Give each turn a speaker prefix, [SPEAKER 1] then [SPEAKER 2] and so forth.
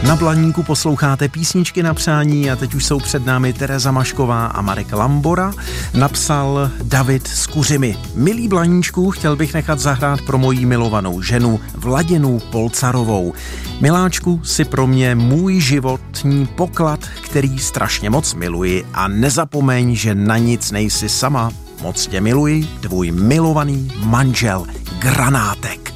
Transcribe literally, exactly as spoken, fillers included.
[SPEAKER 1] Na Blaníku posloucháte písničky na přání a teď už jsou před námi Tereza Mašková a Marek Lambora. Napsal David z Kuřimy. Milý Blaníčku, chtěl bych nechat zahrát pro moji milovanou ženu Vladinu Polcarovou. Miláčku, si pro mě můj životní poklad, který strašně moc miluji, a nezapomeň, že na nic nejsi sama. Moc tě miluji, tvůj milovaný manžel Granátek.